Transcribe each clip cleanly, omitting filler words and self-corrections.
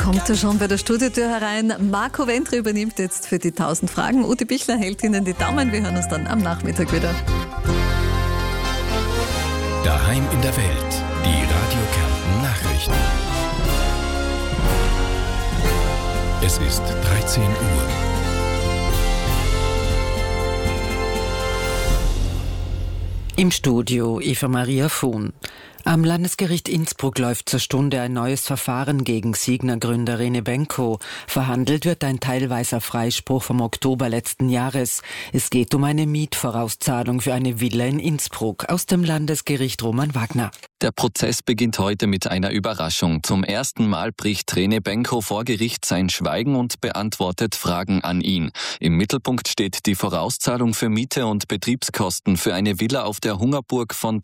kommt er schon bei der Studiotür herein. Marco Ventre übernimmt jetzt für die 1000 Fragen. Ute Bichler hält Ihnen die Daumen. Wir hören uns dann am Nachmittag wieder. Daheim in der Welt. Die Radio Kärnten Nachrichten. Es ist 13 Uhr. Im Studio Eva Maria Fuhn. Am Landesgericht Innsbruck läuft zur Stunde ein neues Verfahren gegen Signa-Gründer Rene Benko. Verhandelt wird ein teilweiser Freispruch vom Oktober letzten Jahres. Es geht um eine Mietvorauszahlung für eine Villa in Innsbruck. Aus dem Landesgericht Roman Wagner. Der Prozess beginnt heute mit einer Überraschung. Zum ersten Mal bricht Rene Benko vor Gericht sein Schweigen und beantwortet Fragen an ihn. Im Mittelpunkt steht die Vorauszahlung für Miete und Betriebskosten für eine Villa auf der Hungerburg von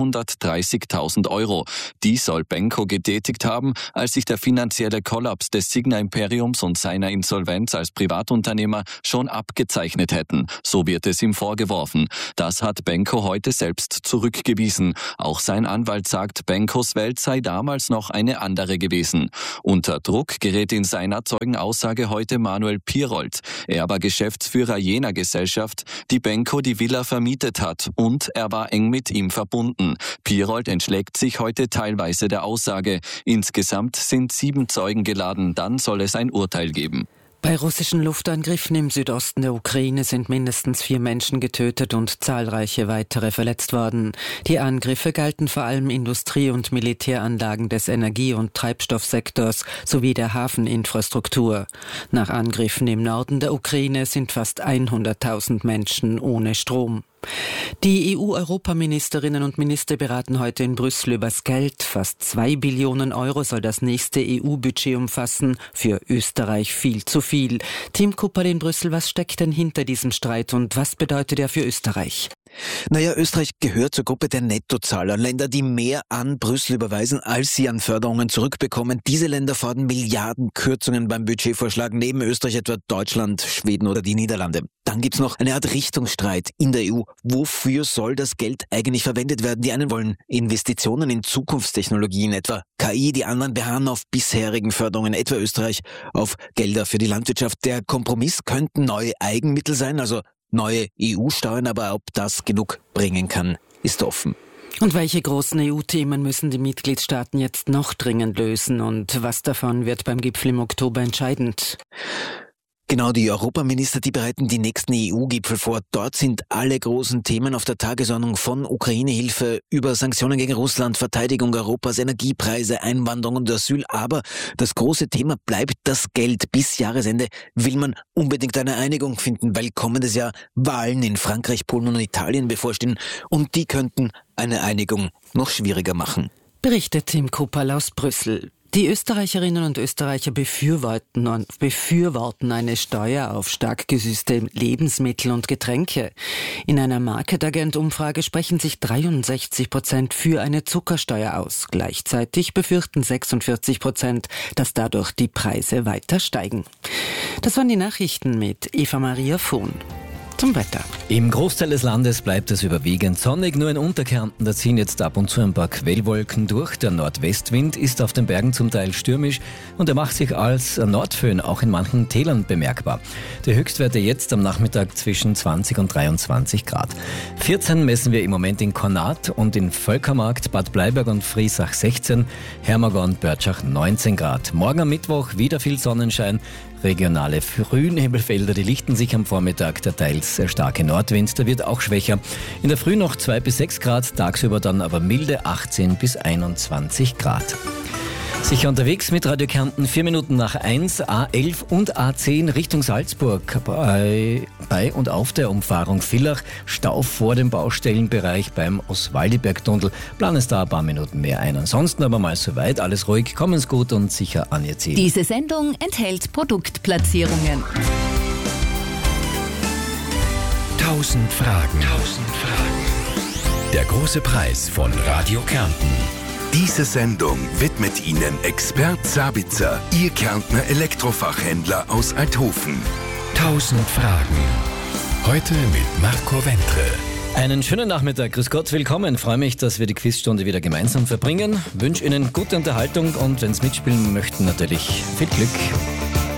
330.000 Euro. Die soll Benko getätigt haben, als sich der finanzielle Kollaps des Signa-Imperiums und seiner Insolvenz als Privatunternehmer schon abgezeichnet hätten. So wird es ihm vorgeworfen. Das hat Benko heute selbst zurückgewiesen. Auch sein Anwalt sagt, Benkos Welt sei damals noch eine andere gewesen. Unter Druck gerät in seiner Zeugenaussage heute Manuel Pierold. Er war Geschäftsführer jener Gesellschaft, die Benko die Villa vermietet hat, und er war eng mit ihm verbunden. Pierold entschlägt sich heute teilweise der Aussage. Insgesamt sind 7 Zeugen geladen, dann soll es ein Urteil geben. Bei russischen Luftangriffen im Südosten der Ukraine sind mindestens 4 Menschen getötet und zahlreiche weitere verletzt worden. Die Angriffe galten vor allem Industrie- und Militäranlagen des Energie- und Treibstoffsektors sowie der Hafeninfrastruktur. Nach Angriffen im Norden der Ukraine sind fast 100.000 Menschen ohne Strom. Die EU-Europaministerinnen und Minister beraten heute in Brüssel übers Geld. Fast 2 Billionen Euro soll das nächste EU-Budget umfassen. Für Österreich viel zu viel. Tim Kupperl in Brüssel, was steckt denn hinter diesem Streit und was bedeutet er für Österreich? Naja, Österreich gehört zur Gruppe der Nettozahler. Länder, die mehr an Brüssel überweisen, als sie an Förderungen zurückbekommen. Diese Länder fordern Milliardenkürzungen beim Budgetvorschlag, neben Österreich etwa Deutschland, Schweden oder die Niederlande. Dann gibt's noch eine Art Richtungsstreit in der EU. Wofür soll das Geld eigentlich verwendet werden? Die einen wollen Investitionen in Zukunftstechnologien, etwa KI, die anderen beharren auf bisherigen Förderungen, etwa Österreich auf Gelder für die Landwirtschaft. Der Kompromiss könnten neue Eigenmittel sein, also neue EU-Steuern, aber ob das genug bringen kann, ist offen. Und welche großen EU-Themen müssen die Mitgliedstaaten jetzt noch dringend lösen und was davon wird beim Gipfel im Oktober entscheidend? Genau, die Europaminister, die bereiten die nächsten EU-Gipfel vor. Dort sind alle großen Themen auf der Tagesordnung, von Ukraine-Hilfe über Sanktionen gegen Russland, Verteidigung Europas, Energiepreise, Einwanderung und Asyl. Aber das große Thema bleibt das Geld. Bis Jahresende will man unbedingt eine Einigung finden, weil kommendes Jahr Wahlen in Frankreich, Polen und Italien bevorstehen. Und die könnten eine Einigung noch schwieriger machen. Berichtet Tim Kupperl aus Brüssel. Die Österreicherinnen und Österreicher befürworten eine Steuer auf stark gesüßte Lebensmittel und Getränke. In einer Market-Agent-Umfrage sprechen sich 63% für eine Zuckersteuer aus. Gleichzeitig befürchten 46%, dass dadurch die Preise weiter steigen. Das waren die Nachrichten mit Eva Maria Fuhn. Zum Wetter. Im Großteil des Landes bleibt es überwiegend sonnig, nur in Unterkärnten, da ziehen jetzt ab und zu ein paar Quellwolken durch. Der Nordwestwind ist auf den Bergen zum Teil stürmisch und er macht sich als Nordföhn auch in manchen Tälern bemerkbar. Die Höchstwerte jetzt am Nachmittag zwischen 20 und 23 Grad. 14 messen wir im Moment in Konrad und in Völkermarkt, Bad Bleiberg und Friesach 16, Hermagor und Börtschach 19 Grad. Morgen am Mittwoch wieder viel Sonnenschein. Regionale Frühnebelfelder, die lichten sich am Vormittag, der teils sehr starke Nordwind, der wird auch schwächer. In der Früh noch 2 bis 6 Grad, tagsüber dann aber milde 18 bis 21 Grad. Sicher unterwegs mit Radio Kärnten, 4 Minuten nach 1, A11 und A10 Richtung Salzburg. Bei und auf der Umfahrung Villach, Stau vor dem Baustellenbereich beim Oswaldiberg-Tunnel. Planen es da ein paar Minuten mehr ein. Ansonsten aber mal soweit, alles ruhig, kommen's gut und sicher an Ihr Ziel. Diese Sendung enthält Produktplatzierungen. 1000 Fragen. Der große Preis von Radio Kärnten. Diese Sendung widmet Ihnen Expert Sabitzer, Ihr Kärntner Elektrofachhändler aus Althofen. 1000 Fragen. Heute mit Marco Ventre. Einen schönen Nachmittag, grüß Gott, willkommen. Freue mich, dass wir die Quizstunde wieder gemeinsam verbringen. Wünsche Ihnen gute Unterhaltung und wenn Sie mitspielen möchten, natürlich viel Glück.